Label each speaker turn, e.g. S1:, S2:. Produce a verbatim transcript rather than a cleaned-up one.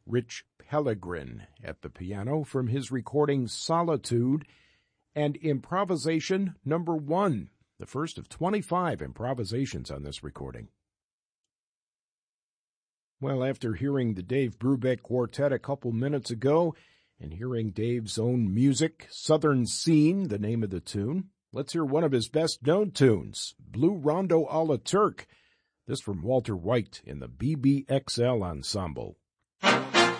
S1: Rich Pellegrin at the piano from his recording Solitude, and improvisation number one, the first of twenty-five improvisations on this recording. Well, after hearing the Dave Brubeck Quartet a couple minutes ago and hearing Dave's own music, Southern Scene, the name of the tune, let's hear one of his best-known tunes, Blue Rondo a la Turk. This from Walter White in the B B X L Ensemble.